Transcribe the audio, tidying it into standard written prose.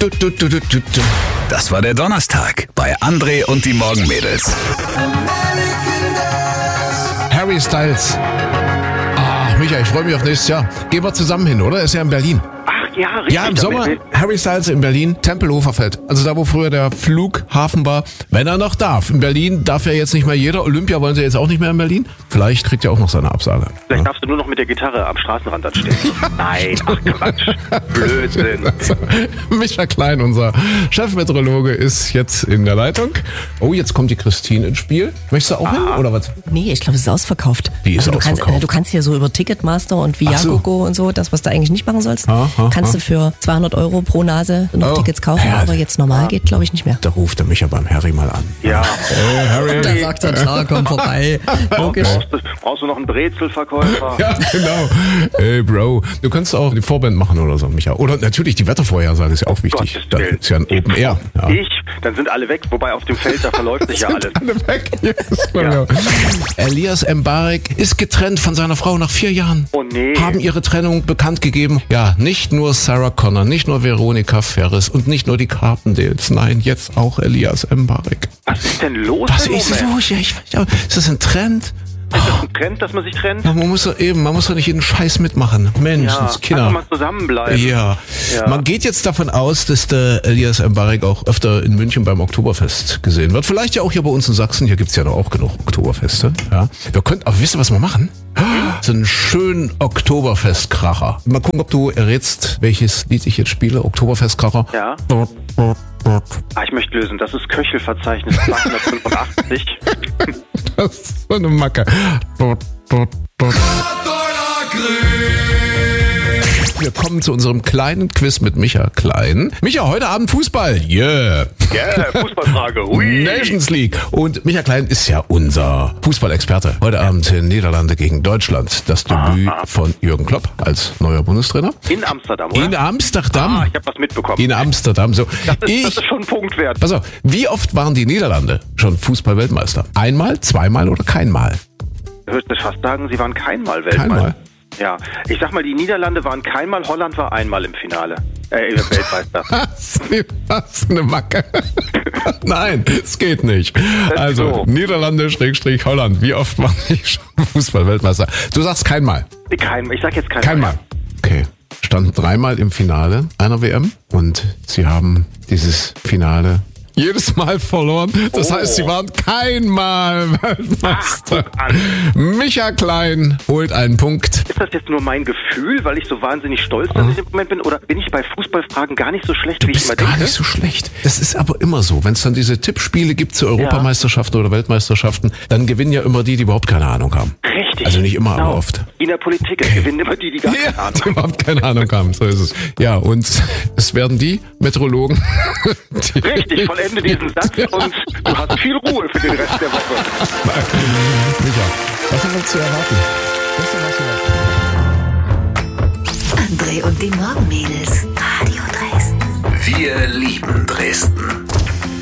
Das war der Donnerstag bei André und die Morgenmädels. Harry Styles. Michael, ich freue mich auf nächstes Jahr. Gehen wir zusammen hin, oder? Ist ja in Berlin. Ach ja, richtig. Ja, im Sommer Harry Styles in Berlin, Tempelhofer Feld. Also da, wo früher der Flughafen war, wenn er noch darf. In Berlin darf ja jetzt nicht mehr jeder. Olympia wollen sie jetzt auch nicht mehr in Berlin. Vielleicht kriegt er auch noch seine Absage. Vielleicht darfst du nur noch mit der Gitarre am Straßenrand dann stehen. Nein, ach Quatsch. Blödsinn. Micha Klein, unser Chefmeteorologe, ist jetzt in der Leitung. Oh, jetzt kommt die Christine ins Spiel. Möchtest du auch hin, oder was? Nee, ich glaube, es ist ausverkauft. Wie ist ausverkauft? Du kannst hier so über Ticketmaster und Viagogo und so, das, was du eigentlich nicht machen sollst, kannst du für 200 € pro Nase noch Tickets kaufen, aber jetzt normal geht, glaube ich, nicht mehr. Da ruft er Micha beim Harry mal an. Ja. Hey, Harry. Da sagt er, klar, komm vorbei. Logisch. Brauchst du noch einen Brezelverkäufer? Ja, genau. Hey, Bro. Du kannst auch die Vorband machen oder so, Micha. Oder natürlich die Wettervorhersage ist ja auch wichtig. Das ist ja ein Open Air. Ja. Dann sind alle weg, wobei auf dem Feld, da verläuft sich ja alles. Alle weg. Yes, Ja. Elias Mbarek ist getrennt von seiner Frau nach 4 Jahren. Oh nee. Haben ihre Trennung bekannt gegeben. Ja, nicht nur Sarah Connor, nicht nur Veronika Ferris und nicht nur die Carpendales. Nein, jetzt auch Elias Mbarek. Was ist denn los? Was ist los? Ja, ich weiß, ist das ein Trend? Ist das ein Trend, dass man sich trennt? Ja, man muss doch nicht jeden Scheiß mitmachen. Menschens, Kinder. Einfach mal zusammenbleiben. Ja. Man geht jetzt davon aus, dass der Elias Mbarek auch öfter in München beim Oktoberfest gesehen wird. Vielleicht ja auch hier bei uns in Sachsen. Hier gibt's ja doch auch genug Oktoberfeste. Ja. Wir könnten, aber wisst ihr, was wir machen? So einen schönen Oktoberfestkracher. Mal gucken, ob du errätst, welches Lied ich jetzt spiele. Oktoberfestkracher. Ja. Ich möchte lösen. Das ist Köchelverzeichnis 285. Das ist so eine Macke. Wir kommen zu unserem kleinen Quiz mit Micha Klein. Micha, heute Abend Fußball. Yeah. Fußballfrage. Ui. Nations League. Und Micha Klein ist ja unser Fußballexperte. Heute Abend in Niederlande gegen Deutschland. Das Debüt von Jürgen Klopp als neuer Bundestrainer. In Amsterdam, oder? In Amsterdam. Ich habe was mitbekommen. In Amsterdam. So. Das ist schon ein Punkt wert. Pass auf, wie oft waren die Niederlande schon Fußball-Weltmeister? Einmal, zweimal oder keinmal? Du würdest fast sagen, sie waren keinmal Weltmeister. Keinmal. Ja, ich sag mal, die Niederlande waren keinmal, Holland war einmal im Finale. Weltmeister. Was eine Macke. Nein, es geht nicht. Also, so. Niederlande / Holland. Wie oft waren die schon Fußball-Weltmeister? Du sagst keinmal. Ich sag jetzt keinmal. Keinmal. Okay. Standen 3-mal im Finale einer WM und sie haben dieses Finale jedes Mal verloren. Das heißt, sie waren keinmal Weltmeister. Micha Klein holt einen Punkt. Ist das jetzt nur mein Gefühl, weil ich so wahnsinnig stolz dass ich im Moment bin? Oder bin ich bei Fußballfragen gar nicht so schlecht, wie ich immer denke? Gar nicht so schlecht. Das ist aber immer so. Wenn es dann diese Tippspiele gibt zu Europameisterschaften oder Weltmeisterschaften, dann gewinnen ja immer die überhaupt keine Ahnung haben. Richtig. Also nicht immer, aber oft. In der Politik gewinnen immer die gar keine Ahnung haben. Überhaupt keine Ahnung haben. So ist es. Ja, und es werden die Meteorologen. Richtig, vollende diesen Satz und du hast viel Ruhe für den Rest der Woche. Micha, was haben wir zu erwarten? André und die Morgenmädels. Radio Dresden. Wir lieben Dresden.